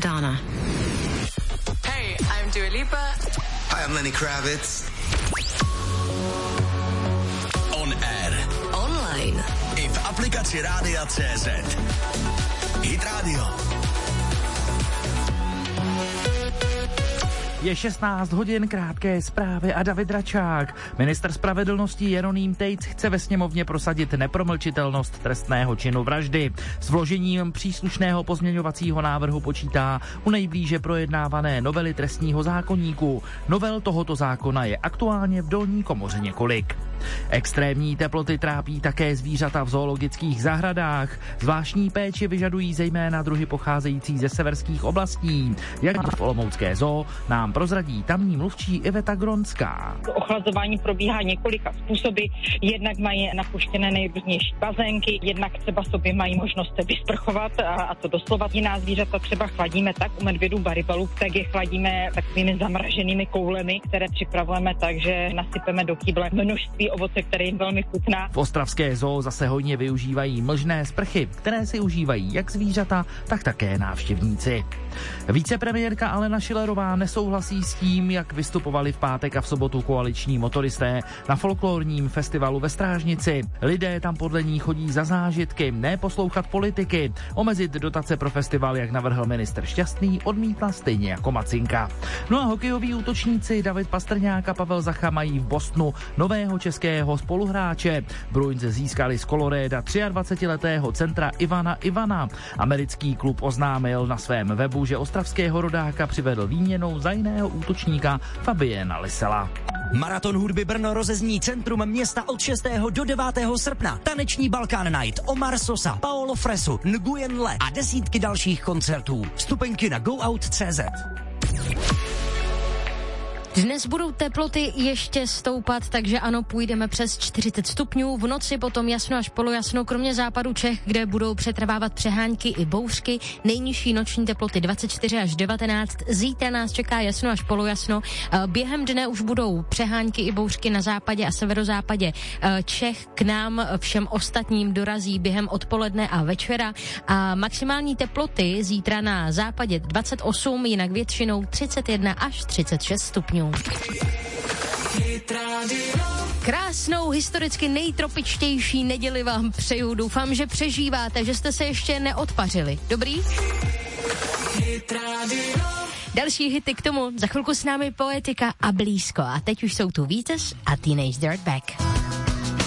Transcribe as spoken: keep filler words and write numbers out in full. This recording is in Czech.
Donna. Hey, I'm Dua Lipa. Hi, I'm Lenny Kravitz. On air. Online. I v aplikaci Rádia C Z. Hit Radio. Je šestnáct hodin, krátké zprávy a David Račák. Ministr spravedlnosti Jeroným Tejc chce ve sněmovně prosadit nepromlčitelnost trestného činu vraždy. S vložením příslušného pozměňovacího návrhu počítá u nejblíže projednávané novely trestního zákoníku. Novel tohoto zákona je aktuálně v dolní komoře několik. Extrémní teploty trápí také zvířata v zoologických zahradách. Zvláštní péči vyžadují zejména druhy pocházející ze severských oblastí. Jak v olomoucké zoo nám prozradí tamní mluvčí Iveta Gronská. Ochlazování probíhá několika způsoby. Jednak mají napuštěné nejrůznější bazénky, jednak třeba sobě mají možnost se vysprchovat a, a to doslova. Jiná zvířata třeba chladíme tak, u medvědů baribalů, tak je chladíme takovými zamraženými koulemi, které připravujeme tak, že nasypeme do kýble množství ovoce, které jim velmi chutná. V ostravské zoo zase hodně využívají mlžné sprchy, které si užívají jak zvířata, tak také návštěvníci. Vicepremiérka Alena Schillerová nesouhlasí s tím, jak vystupovali v pátek a v sobotu koaliční motoristé na folklorním festivalu ve Strážnici. Lidé tam podle ní chodí za zážitky, ne poslouchat politiky. Omezit dotace pro festival, jak navrhl ministr Šťastný, odmítla stejně jako Macinka. No a hokejoví útočníci David Pastrňák a Pavel Zacha mají v Bostonu nového českého spoluhráče. Bruins získali z Colorada dvacetiletého centra Ivana Ivana. Americký klub oznámil na svém webu, že ostravského rodáka přivedl výměnou za jiného útočníka Fabiena Lisela. Maraton hudby Brno rozezní centrum města od šestého do devátého srpna. Taneční Balkán Night, Omar Sosa, Paolo Fresu, Nguyen Le a desítky dalších koncertů. Vstupenky na go out tečka cé zet. Dnes budou teploty ještě stoupat, takže ano, půjdeme přes čtyřicet stupňů. V noci potom jasno až polojasno, kromě západu Čech, kde budou přetrvávat přehánky i bouřky. Nejnižší noční teploty dvacet čtyři až devatenáct. Zítra nás čeká jasno až polojasno. Během dne už budou přehánky i bouřky na západě a severozápadě Čech. K nám všem ostatním dorazí během odpoledne a večera. A maximální teploty zítra na západě dvacet osm, jinak většinou třicet jedna až třicet šest stupňů. Krásnou, historicky nejtropičtější neděli vám přeju. Doufám, že přežíváte, že jste se ještě neodpařili. Dobrý? Další hity k tomu. Za chvilku s námi Poetika a Blízko. A teď už jsou tu Vítes a Teenage Dirtbag.